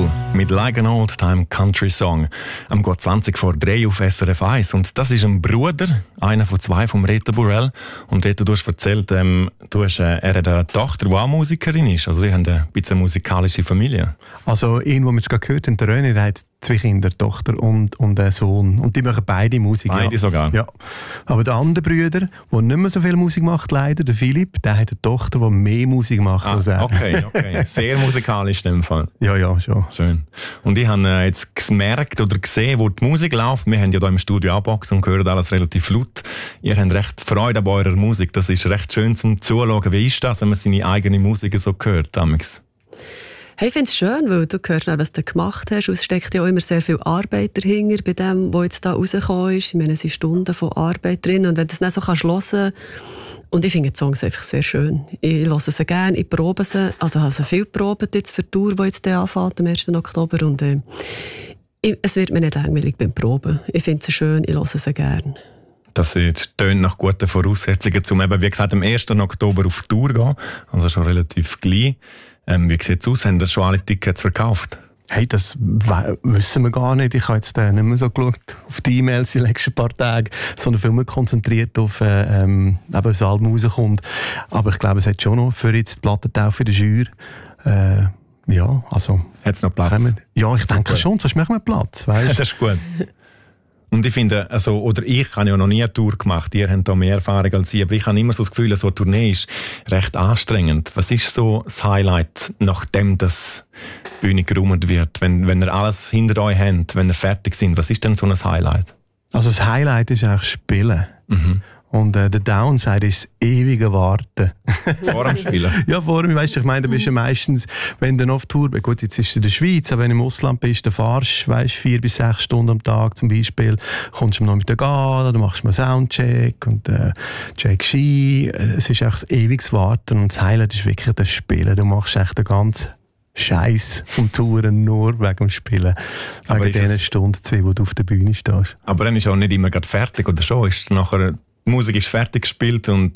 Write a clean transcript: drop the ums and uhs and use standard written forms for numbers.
Soul mit Like an Old Time Country Song. Am gut 20 vor 3 auf SRF 1. Und das ist ein Bruder, einer von 2 vom Reto Burrell. Und Reto, du hast erzählt, er hat eine Tochter, die auch Musikerin ist. Also sie haben ein bisschen eine musikalische Familie. Also ihn, wo wir es gerade gehört haben, der René, der hat 2 Kinder, eine Tochter und einen Sohn. Und die machen beide Musik. Beide sogar? Ja. Aber der andere Bruder, der nicht mehr so viel Musik macht, leider, der Philipp, der hat eine Tochter, die mehr Musik macht als er. Okay. Sehr musikalisch in dem Fall. Ja, schon. Schön. Und ich habe jetzt gemerkt oder gesehen, wo die Musik läuft. Wir haben ja hier im Studio auch Boxen und hören alles relativ laut. Ihr habt recht Freude an eurer Musik. Das ist recht schön zum Zuschauen. Wie ist das, wenn man seine eigene Musik so hört? Damals? Hey, ich finde es schön, weil du hörst, was du gemacht hast. Es steckt ja auch immer sehr viel Arbeit dahinter bei dem, was jetzt da rausgekommen ist. Ich meine, es sind Stunden von Arbeit drin. Und wenn du es dann so hören kannst, und ich finde die Songs einfach sehr schön. Ich höre sie gerne, ich probe sie. Also ich habe sie viel geprobt jetzt für die Tour, die jetzt anfängt am 1. Oktober. Und es wird mir nicht langweilig beim Proben. Ich finde sie schön, ich höre sie gerne. Das tönt nach guten Voraussetzungen, um eben, wie gesagt, am 1. Oktober auf die Tour zu gehen. Also schon relativ gleich. Wie sieht es aus? Haben ihr schon alle Tickets verkauft? Hey, das wissen wir gar nicht. Ich habe jetzt nicht mehr so geschaut auf die E-Mails die letzten paar Tage, sondern viel mehr konzentriert auf eben das Album rauskommt. Aber ich glaube, es hat schon noch für jetzt die Plattentaufe in der Jury. Ja, also... Hat es noch Platz? Ja, ich denke schon, sonst machen wir Platz, weißt? Das ist gut. Und ich finde, ich habe ja noch nie eine Tour gemacht, ihr habt da mehr Erfahrung als ich, aber ich habe immer so das Gefühl, so eine Tournee ist recht anstrengend. Was ist so das Highlight, nachdem das Bühne geräumt wird, wenn ihr alles hinter euch habt, wenn ihr fertig sind? Was ist denn so ein Highlight? Also das Highlight ist eigentlich Spielen. Mhm. Und der Downside ist das ewige Warten. Vor dem Spielen? Ja, vor dem. Weißt du, ich meine, du bist ja meistens, wenn du auf Tour bist, gut, jetzt ist es in der Schweiz, aber wenn du im Ausland bist, dann fahrst du 4 bis 6 Stunden am Tag zum Beispiel, kommst du noch mit der Gala, dann machst du mal Soundcheck und checkst ein. Es ist echt ein ewiges Warten und das Highlight ist wirklich das Spielen. Du machst echt den ganzen Scheiß vom Touren nur wegen dem Spielen. Wegen diesen Stunden 2, wo du auf der Bühne stehst. Aber dann ist auch nicht immer gerade fertig, oder schon? Ist nachher, die Musik ist fertig gespielt und